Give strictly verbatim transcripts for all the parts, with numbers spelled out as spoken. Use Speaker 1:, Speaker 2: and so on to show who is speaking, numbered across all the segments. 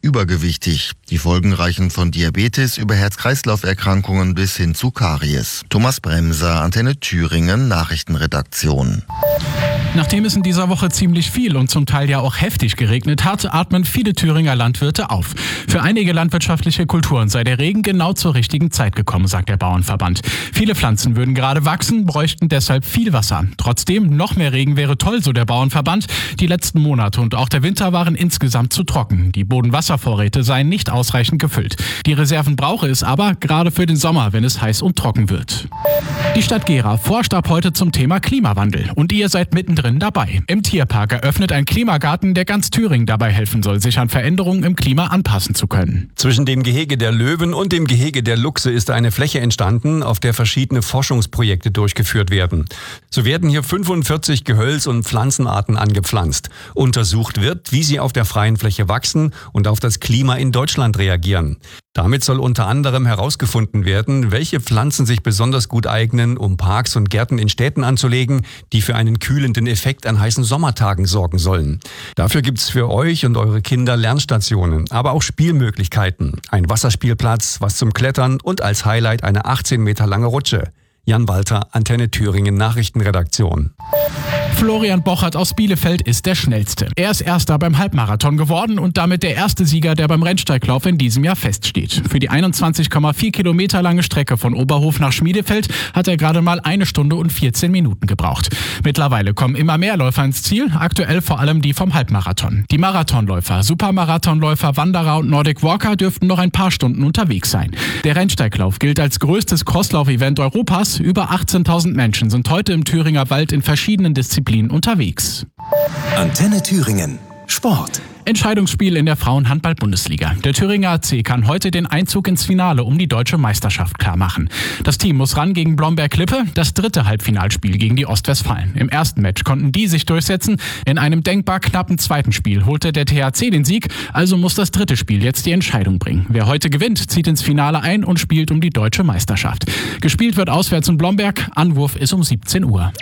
Speaker 1: übergewichtig. Die Folgen reichen von Diabetes über Herz-Kreislauf-Erkrankungen bis hin zu Karies. Thomas Bremser, Antenne Thüringen, Nachrichtenredaktion.
Speaker 2: Nachdem es in dieser Woche ziemlich viel und zum Teil ja auch heftig geregnet hat, atmen viele Thüringer Landwirte auf. Für einige landwirtschaftliche Kulturen sei der Regen genau zur richtigen Zeit gekommen, sagt der Bauernverband. Viele Pflanzen würden gerade wachsen, bräuchten deshalb viel Wasser. Trotzdem, noch mehr Regen wäre toll, so der Bauernverband. Die letzten Monate und auch der Winter waren insgesamt zu trocken. Die Bodenwasservorräte seien nicht ausreichend gefüllt. Die Reserven brauche es aber, gerade für den Sommer, wenn es heiß und trocken wird. Die Stadt Gera forscht ab heute zum Thema Klimawandel. Und ihr seid mittendrin dabei. Im Tierpark eröffnet ein Klimagarten, der ganz Thüringen dabei helfen soll, sich an Veränderungen im Klima anpassen zu können.
Speaker 3: Zwischen dem Gehege der Löwen und dem Gehege der Luchse ist eine Fläche entstanden, auf der verschiedene Forschungsprojekte durchgeführt werden. So werden hier fünfundvierzig Gehölz- und Pflanzenarten angepflanzt. Untersucht wird, wie sie auf der freien Fläche wachsen und auf das Klima in Deutschland reagieren. Damit soll unter anderem herausgefunden werden, welche Pflanzen sich besonders gut eignen, um Parks und Gärten in Städten anzulegen, die für einen kühlenden Effekt an heißen Sommertagen sorgen sollen. Dafür gibt's für euch und eure Kinder Lernstationen, aber auch Spielmöglichkeiten. Ein Wasserspielplatz, was zum Klettern und als Highlight eine achtzehn Meter lange Rutsche. Jan Walter, Antenne Thüringen Nachrichtenredaktion.
Speaker 2: Florian Bochert aus Bielefeld ist der Schnellste. Er ist Erster beim Halbmarathon geworden und damit der erste Sieger, der beim Rennsteiglauf in diesem Jahr feststeht. Für die einundzwanzig Komma vier Kilometer lange Strecke von Oberhof nach Schmiedefeld hat er gerade mal eine Stunde und vierzehn Minuten gebraucht. Mittlerweile kommen immer mehr Läufer ins Ziel, aktuell vor allem die vom Halbmarathon. Die Marathonläufer, Supermarathonläufer, Wanderer und Nordic Walker dürften noch ein paar Stunden unterwegs sein. Der Rennsteiglauf gilt als größtes Crosslauf-Event Europas. Über achtzehntausend Menschen sind heute im Thüringer Wald in verschiedenen Disziplinen unterwegs.
Speaker 4: Antenne Thüringen. Sport.
Speaker 2: Entscheidungsspiel in der Frauenhandball-Bundesliga. Der Thüringer A C kann heute den Einzug ins Finale um die deutsche Meisterschaft klarmachen. Das Team muss ran gegen Blomberg-Lippe, das dritte Halbfinalspiel gegen die Ostwestfalen. Im ersten Match konnten die sich durchsetzen. In einem denkbar knappen zweiten Spiel holte der T H C den Sieg, also muss das dritte Spiel jetzt die Entscheidung bringen. Wer heute gewinnt, zieht ins Finale ein und spielt um die deutsche Meisterschaft. Gespielt wird auswärts in Blomberg, Anwurf ist um siebzehn Uhr.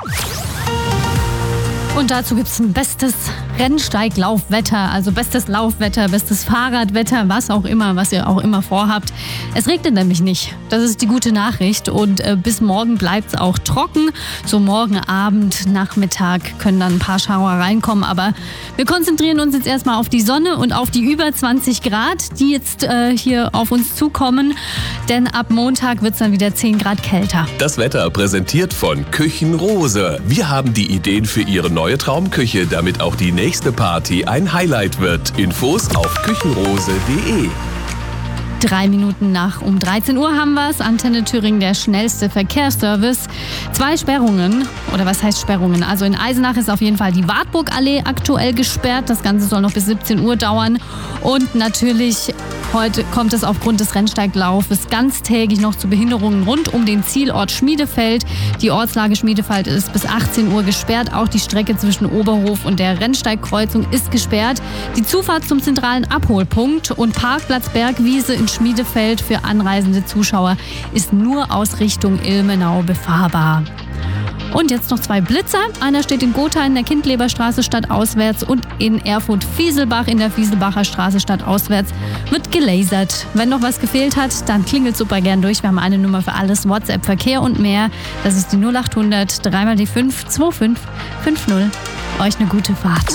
Speaker 5: Und dazu gibt es ein bestes Rennsteiglaufwetter, also bestes Laufwetter, bestes Fahrradwetter, was auch immer, was ihr auch immer vorhabt. Es regnet nämlich nicht. Das ist die gute Nachricht. Und äh, bis morgen bleibt es auch trocken. So morgen Abend, Nachmittag können dann ein paar Schauer reinkommen. Aber wir konzentrieren uns jetzt erstmal auf die Sonne und auf die über zwanzig Grad, die jetzt äh, hier auf uns zukommen. Denn ab Montag wird es dann wieder zehn Grad kälter.
Speaker 6: Das Wetter präsentiert von Küchenrose. Wir haben die Ideen für Ihre neue Traumküche, damit auch die nächste Party ein Highlight wird. Infos auf küchenrose punkt de.
Speaker 5: Drei Minuten nach um dreizehn Uhr haben wir es. Antenne Thüringen, der schnellste Verkehrsservice. Zwei Sperrungen, oder was heißt Sperrungen? Also in Eisenach ist auf jeden Fall die Wartburgallee aktuell gesperrt. Das Ganze soll noch bis siebzehn Uhr dauern. Und natürlich heute kommt es aufgrund des Rennsteiglaufes ganztägig noch zu Behinderungen rund um den Zielort Schmiedefeld. Die Ortslage Schmiedefeld ist bis achtzehn Uhr gesperrt. Auch die Strecke zwischen Oberhof und der Rennsteigkreuzung ist gesperrt. Die Zufahrt zum zentralen Abholpunkt und Parkplatz Bergwiese in Schmiedefeld für anreisende Zuschauer ist nur aus Richtung Ilmenau befahrbar. Und jetzt noch zwei Blitzer. Einer steht in Gotha in der Kindleberstraße stadtauswärts und in Erfurt-Fieselbach in der Fieselbacher Straße stadtauswärts wird gelasert. Wenn noch was gefehlt hat, dann klingelt super gern durch. Wir haben eine Nummer für alles, WhatsApp, Verkehr und mehr. Das ist die null acht hundert drei mal die fünf zwei fünf fünf null. Euch eine gute Fahrt.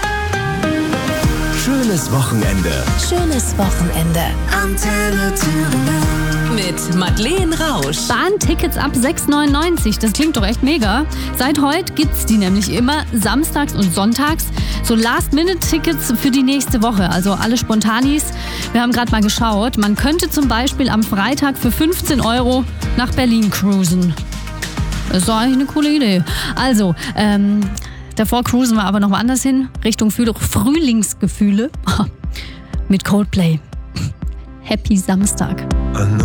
Speaker 4: Schönes Wochenende.
Speaker 7: Schönes Wochenende.
Speaker 4: Antenne Thüringen.
Speaker 7: Mit Madeleine Rausch.
Speaker 5: Bahntickets ab sechs neunundneunzig. Das klingt doch echt mega. Seit heute gibt's die nämlich immer samstags und sonntags. So Last-Minute-Tickets für die nächste Woche. Also alle Spontanis. Wir haben gerade mal geschaut. Man könnte zum Beispiel am Freitag für fünfzehn Euro nach Berlin cruisen. Das ist doch eigentlich eine coole Idee. Also, ähm... davor cruisen wir aber noch woanders hin, Richtung Frühlingsgefühle mit Coldplay. Happy Samstag.